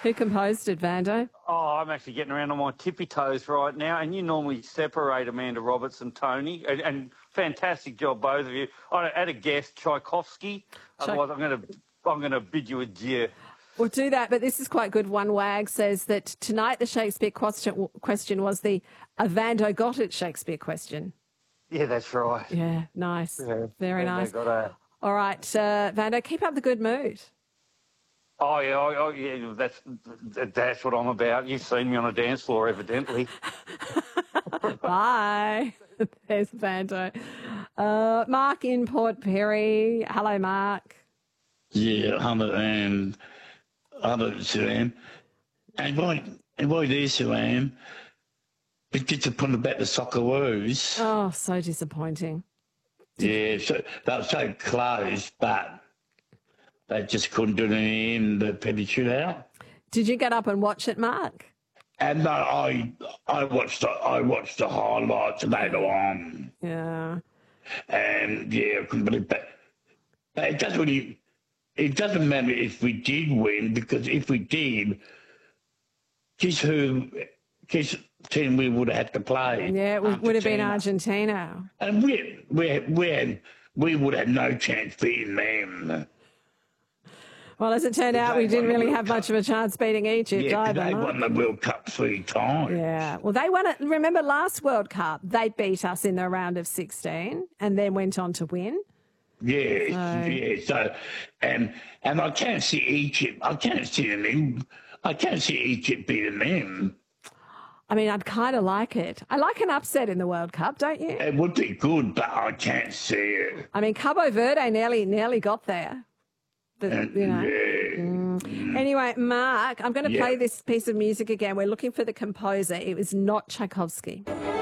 Who composed it, Vando? Oh, I'm actually getting around on my tippy toes right now, and you normally separate Amanda Roberts and Tony, and fantastic job, both of you. I had a guess, Tchaikovsky. Otherwise, I'm gonna bid you adieu. We'll do that, but this is quite good. One wag says that tonight the Shakespeare question was the Vando got it Shakespeare question. Yeah, that's right. Yeah, nice. Yeah, Very nice. Got a... All right, Vando, keep up the good mood. Oh, yeah, that's what I'm about. You've seen me on a dance floor, evidently. Bye. There's Vando. Mark in Port Perry. Hello, Mark. Yeah, I'm Sulam. And why there, Sulam? It's disappointed about the Socceroos. Oh, so disappointing. Yeah, so they were so close, but they just couldn't do anything in the penalty shootout. Did you get up and watch it, Mark? And no, I watched the highlights later on. Yeah. And yeah, I couldn't believe that. But it doesn't matter if we did win, because if we did, guess team we would have had to play. Yeah, it would have been Argentina. And we would have no chance beating them. Well, as it turned out, we didn't really have much of a chance beating Egypt either. They won the World Cup 3 times. Yeah. Well, they won it. Remember last World Cup, they beat us in the round of 16 and then went on to win. So, and I can't see Egypt. I can't see Egypt beating them. I mean, I'd kind of like it. I like an upset in the World Cup, don't you? It would be good, but I can't see it. I mean, Cabo Verde nearly got there. Anyway, Mark, I'm going to play this piece of music again. We're looking for the composer. It was not Tchaikovsky.